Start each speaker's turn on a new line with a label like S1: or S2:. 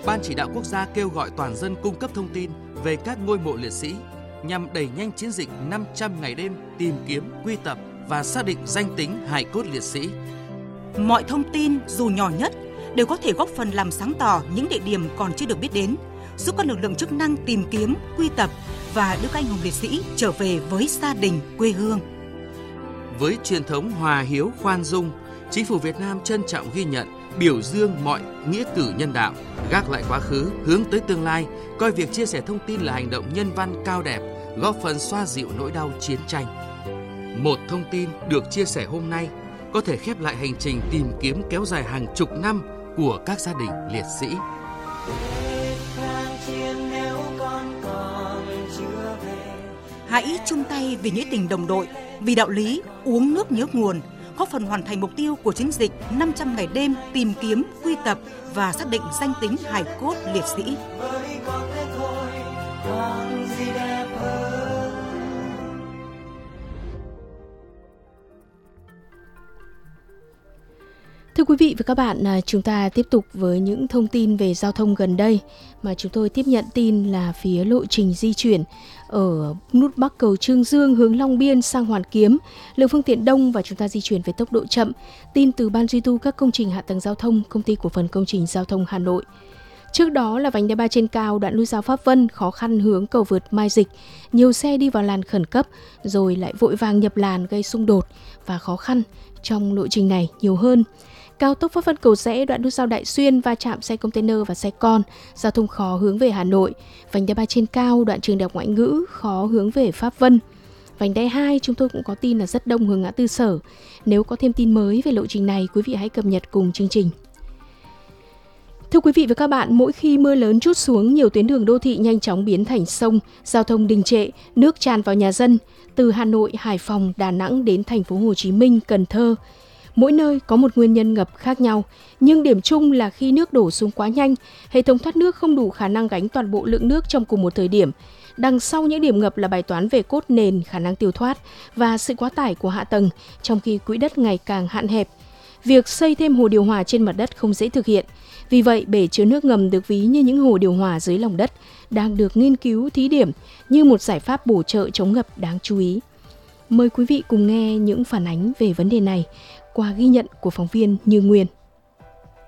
S1: Ban Chỉ đạo Quốc gia kêu gọi toàn dân cung cấp thông tin về các ngôi mộ liệt sĩ nhằm đẩy nhanh chiến dịch 500 ngày đêm tìm kiếm, quy tập và xác định danh tính hài cốt liệt sĩ.
S2: Mọi thông tin dù nhỏ nhất đều có thể góp phần làm sáng tỏ những địa điểm còn chưa được biết đến, giúp các lực lượng chức năng tìm kiếm, quy tập và đưa các anh hùng liệt sĩ trở về với gia đình, quê hương.
S1: Với truyền thống hòa hiếu khoan dung, Chính phủ Việt Nam trân trọng ghi nhận, biểu dương mọi nghĩa cử nhân đạo, gác lại quá khứ, hướng tới tương lai, coi việc chia sẻ thông tin là hành động nhân văn cao đẹp, góp phần xoa dịu nỗi đau chiến tranh. Một thông tin được chia sẻ hôm nay có thể khép lại hành trình tìm kiếm kéo dài hàng chục năm của các gia đình liệt sĩ.
S2: Hãy chung tay vì nghĩa tình đồng đội, vì đạo lý uống nước nhớ nguồn, góp phần hoàn thành mục tiêu của chiến dịch 500 ngày đêm tìm kiếm, quy tập và xác định danh tính hài cốt liệt sĩ.
S3: Thưa quý vị và các bạn, chúng ta tiếp tục với những thông tin về giao thông gần đây mà chúng tôi tiếp nhận tin là phía lộ trình di chuyển ở nút Bắc cầu Chương Dương hướng Long Biên sang Hoàn Kiếm, lượng phương tiện đông và chúng ta di chuyển với tốc độ chậm. Tin từ Ban duy tu các công trình hạ tầng giao thông, Công ty cổ phần công trình giao thông Hà Nội. Trước đó là vành đai 3 trên cao đoạn nút giao Pháp Vân khó khăn hướng cầu vượt Mai Dịch, nhiều xe đi vào làn khẩn cấp rồi lại vội vàng nhập làn gây xung đột và khó khăn trong lộ trình này nhiều hơn. Cao tốc Pháp Vân Cầu Giẽ đoạn nút giao Đại Xuyên va chạm xe container và xe con, giao thông khó hướng về Hà Nội. Vành đai 3 trên cao đoạn trường Đại học Ngoại ngữ khó hướng về Pháp Vân. Vành đai 2 chúng tôi cũng có tin là rất đông hướng ngã tư Sở. Nếu có thêm tin mới về lộ trình này, quý vị hãy cập nhật cùng chương trình. Thưa quý vị và các bạn, mỗi khi mưa lớn trút xuống, nhiều tuyến đường đô thị nhanh chóng biến thành sông, giao thông đình trệ, nước tràn vào nhà dân. Từ Hà Nội, Hải Phòng, Đà Nẵng đến thành phố Hồ Chí Minh, Cần Thơ. Mỗi nơi có một nguyên nhân ngập khác nhau, nhưng điểm chung là khi nước đổ xuống quá nhanh, hệ thống thoát nước không đủ khả năng gánh toàn bộ lượng nước trong cùng một thời điểm. Đằng sau những điểm ngập là bài toán về cốt nền, khả năng tiêu thoát và sự quá tải của hạ tầng, trong khi quỹ đất ngày càng hạn hẹp. Việc xây thêm hồ điều hòa trên mặt đất không dễ thực hiện. Vì vậy, bể chứa nước ngầm được ví như những hồ điều hòa dưới lòng đất đang được nghiên cứu thí điểm như một giải pháp bổ trợ chống ngập đáng chú ý. Mời quý vị cùng nghe những phản ánh về vấn đề này qua ghi nhận của phóng viên Như Nguyên.